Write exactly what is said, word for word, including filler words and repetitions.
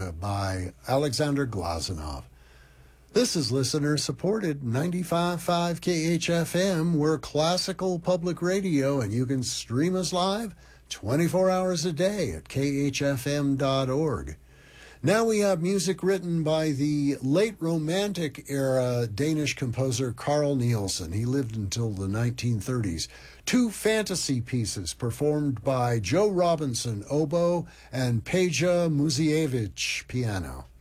Polka by Alexander Glazunov. This is listener-supported ninety-five point five K H F M. We're classical public radio, and you can stream us live twenty-four hours a day at K H F M dot org. Now we have music written by the late Romantic era Danish composer Carl Nielsen. He lived until the nineteen thirties. Two fantasy pieces performed by Joe Robinson, oboe, and Peja Muzievich, piano.